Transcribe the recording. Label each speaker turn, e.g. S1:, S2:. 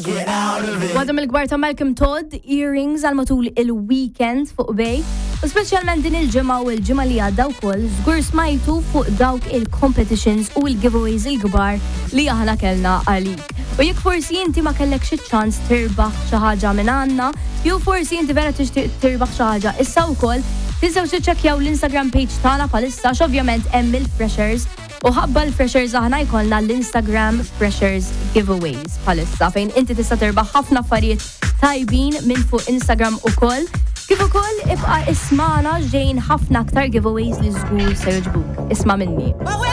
S1: Għadam il-gbar ta' Malcolm Todd, earrings għal matul il-weekend fuq bej, u specialment din il-ġimgħa u il-ġimgħa li għadda wkoll żgur smajtu fuq dawk il-competitions u il-giveaways il-gbar li aħna kellna għalik. U jekk forsi inti ma kellekx iċ-ċans tirbaħ xi ħaġa minn għandna, jew forsi inti vera tixtieq tirbaħ xi ħaġa issa wkoll, tinsew tiċċekkjaw l-Instagram page tagħna bħalissa x'ovvjament hemm il-freshers. U ħabba l-freshers aħna jkollna l-Instagram Freshers Giveaways bħalissa fejn inti tista' terbaħ ħafna affarijiet tajbin minn fuq Instagram ukoll. Kif ukoll ibqa' ismana ġejn ħafna aktar giveaways li żgur se jogħġbuk. Isma' minni.